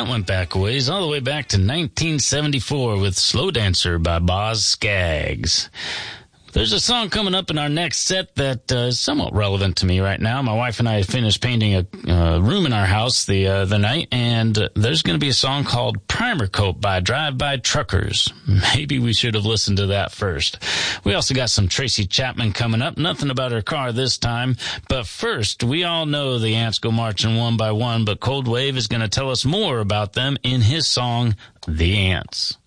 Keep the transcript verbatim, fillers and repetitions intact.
that went back a ways, all the way back to nineteen seventy-four with Slow Dancer by Boz Scaggs. There's a song coming up in our next set that uh, is somewhat relevant to me right now. My wife and I finished painting a uh, room in our house the uh, the night, and uh, there's going to be a song called Primer Coat by Drive-By Truckers. Maybe we should have listened to that first. We also got some Tracy Chapman coming up. Nothing about her car this time. But first, we all know the ants go marching one by one, but Cold Wave is going to tell us more about them in his song, The Ants.